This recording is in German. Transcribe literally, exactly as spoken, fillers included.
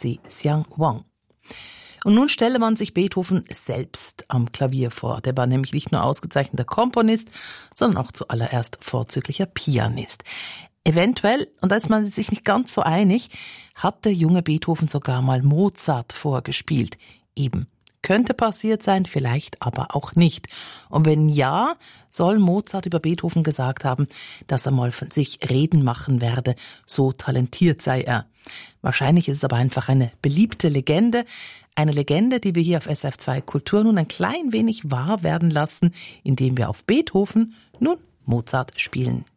sie Xiang Wang. Und nun stelle man sich Beethoven selbst am Klavier vor. Der war nämlich nicht nur ausgezeichneter Komponist, sondern auch zuallererst vorzüglicher Pianist. Eventuell, und da ist man sich nicht ganz so einig, hat der junge Beethoven sogar mal Mozart vorgespielt. Eben, könnte passiert sein, vielleicht aber auch nicht. Und wenn ja, soll Mozart über Beethoven gesagt haben, dass er mal von sich reden machen werde, so talentiert sei er. Wahrscheinlich ist es aber einfach eine beliebte Legende, eine Legende, die wir hier auf S R F zwei Kultur nun ein klein wenig wahr werden lassen, indem wir auf Beethoven nun Mozart spielen.